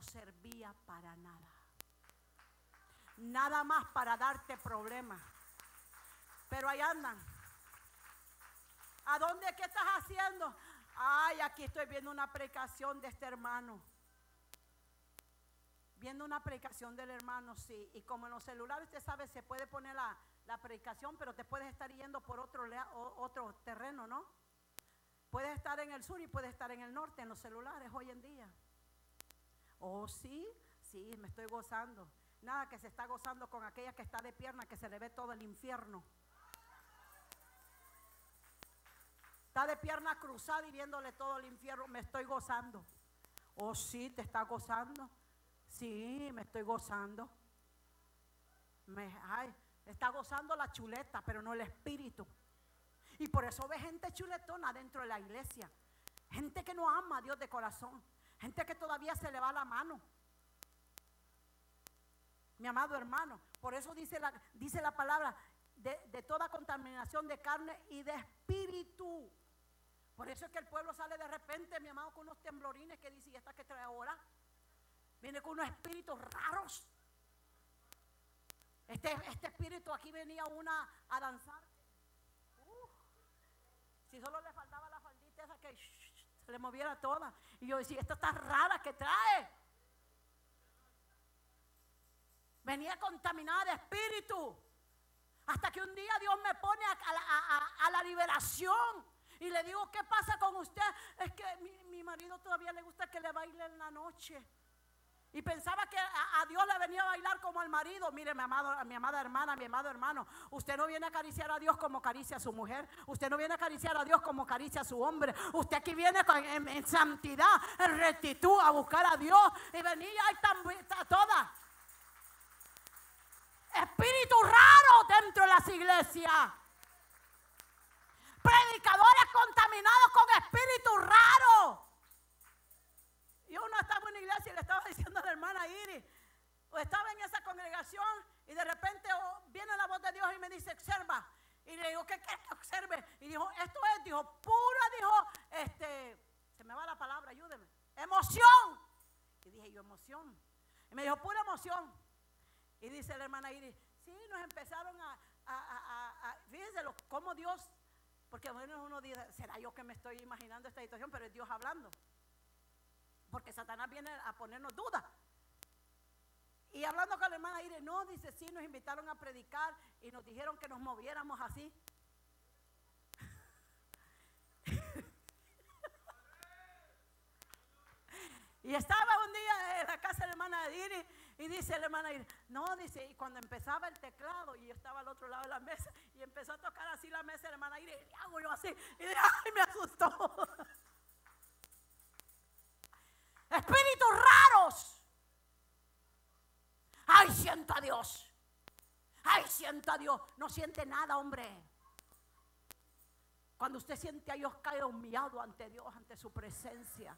no servía para nada. Nada más para darte problemas. Pero ahí andan. ¿A dónde? ¿Qué estás haciendo? Ay, aquí estoy viendo una predicación de este hermano. Viendo una predicación del hermano, sí. Y como en los celulares, usted sabe, se puede poner la predicación, pero te puedes estar yendo por otro terreno, ¿no? Puedes estar en el sur y puedes estar en el norte, en los celulares hoy en día. Oh, sí, sí, me estoy gozando. Nada que se está gozando con aquella que está de pierna, que se le ve todo el infierno. Está de pierna cruzada y viéndole todo el infierno. Me estoy gozando. Oh, sí, te está gozando. Sí, me estoy gozando. Está gozando la chuleta, pero no el espíritu. Y por eso ve gente chuletona dentro de la iglesia. Gente que no ama a Dios de corazón. Gente que todavía se le va la mano. Mi amado hermano, por eso dice la palabra de toda contaminación de carne y de espíritu. Por eso es que el pueblo sale de repente, mi amado, con unos temblorines que dice, ¿y esta que trae ahora? Viene con unos espíritus raros. Este espíritu, aquí venía una a danzar. Si solo le faltaba la faldita esa que se le moviera toda. Y yo decía, esta está rara que trae. Venía contaminada de espíritu. Hasta que un día Dios me pone a la liberación. Y le digo, ¿qué pasa con usted? Es que mi marido todavía le gusta que le baile en la noche. Y pensaba que a Dios le venía a bailar como al marido. Mire, mi amada hermana, mi amado hermano, usted no viene a acariciar a Dios como acaricia a su mujer. Usted no viene a acariciar a Dios como acaricia a su hombre. Usted aquí viene en santidad, en rectitud, a buscar a Dios. Y venía ahí está toda. Espíritu raro dentro de las iglesias. Predicadores contaminados con espíritu raro. Y uno estaba en una iglesia y le estaba diciendo a la hermana Iris, o estaba en esa congregación y de repente viene la voz de Dios y me dice, observa. Y le digo, ¿qué quieres que observe? Y dijo, esto es, dijo, pura, se me va la palabra, ayúdeme, emoción. Y dije yo, emoción. Y me dijo, pura emoción. Y dice la hermana Iris, sí, nos empezaron fíjense cómo Dios, porque bueno, uno dice, ¿será yo que me estoy imaginando esta situación? Pero es Dios hablando. Porque Satanás viene a ponernos dudas. Y hablando con la hermana Iris, no, dice, sí, nos invitaron a predicar y nos dijeron que nos moviéramos así. Y estaba un día en la casa de la hermana Iris y dice la hermana Iris, no, dice, y cuando empezaba el teclado y yo estaba al otro lado de la mesa y empezó a tocar así la mesa de la hermana Iris, y hago yo así, y dije, ay, me asustó. Espíritus raros. Ay, siento a Dios. Ay, siento a Dios. No siente nada, hombre. Cuando usted siente a Dios, cae humillado ante Dios, ante su presencia.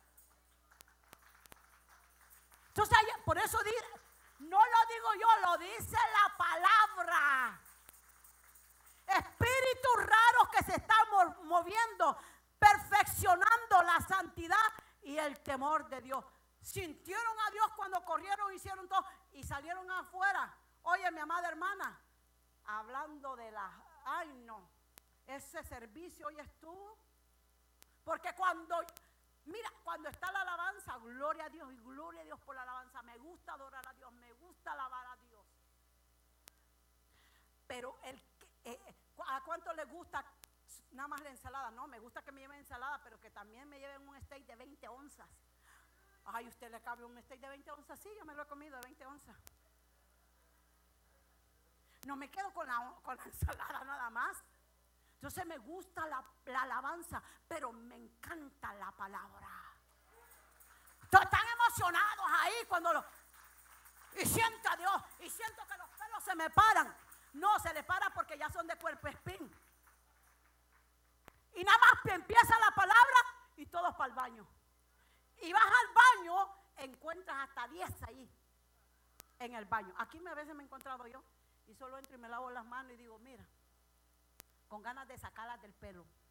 Entonces, por eso no lo digo yo, lo dice la palabra. Espíritus raros que se están moviendo, perfeccionando la santidad y el temor de Dios. Sintieron a Dios cuando corrieron, hicieron todo y salieron afuera. Oye, mi amada hermana, hablando de ay no, ese servicio hoy estuvo. Porque cuando está la alabanza, gloria a Dios y gloria a Dios por la alabanza. Me gusta adorar a Dios, me gusta alabar a Dios. Pero ¿a cuánto le gusta nada más la ensalada? No, me gusta que me lleven ensalada, pero que también me lleven un steak de 20 onzas. Ay, ¿usted le cabe un steak de 20 onzas? Sí, yo me lo he comido de 20 onzas. No me quedo con la ensalada nada más. Entonces me gusta la alabanza, pero me encanta la palabra. Están emocionados ahí y siento a Dios y siento que los pelos se me paran. No, se les para porque ya son de cuerpo espín. Y nada más empieza la palabra y todos para el baño. Y vas al baño, encuentras hasta 10 ahí en el baño. Aquí a veces me he encontrado yo y solo entro y me lavo las manos y digo, mira, con ganas de sacarlas del pelo.